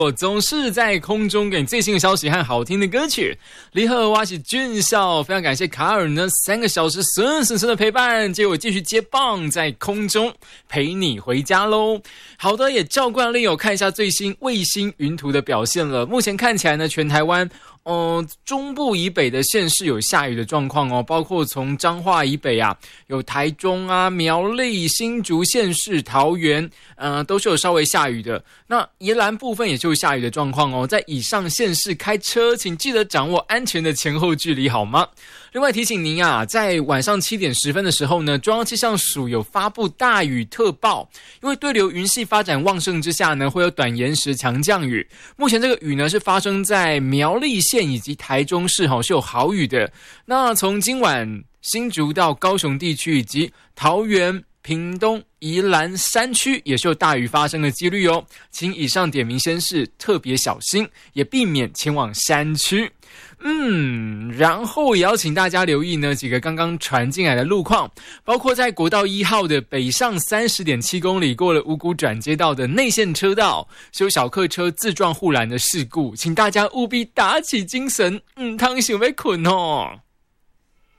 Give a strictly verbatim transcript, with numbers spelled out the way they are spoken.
我总是在空中给你最新的消息和好听的歌曲。你好，我是俊孝，非常感谢卡尔呢三个小时顺顺顺的陪伴，结果继续接棒在空中陪你回家喽。好的，也照惯例有看一下最新卫星云图的表现了。目前看起来呢，全台湾呃，中部以北的县市有下雨的状况哦，包括从彰化以北啊，有台中啊、苗栗、新竹县市、桃园，呃，都是有稍微下雨的。那宜兰部分也就有下雨的状况哦，在以上县市开车，请记得掌握安全的前后距离，好吗？另外提醒您啊，在晚上七点十分的时候呢，中央气象署有发布大雨特报，因为对流云系发展旺盛之下呢，会有短延时强降雨。目前这个雨呢是发生在苗栗县以及台中市，齁是有豪雨的。那从今晚新竹到高雄地区以及桃园、屏东、宜兰山区也是有大雨发生的几率哦，请以上点名县市特别小心，也避免前往山区。嗯，然后也要请大家留意呢几个刚刚传进来的路况，包括在国道一号的北上 三十点七公里过了五股转接道的内线车道，是有小客车自撞护栏的事故，请大家务必打起精神，嗯，汤想要困哦。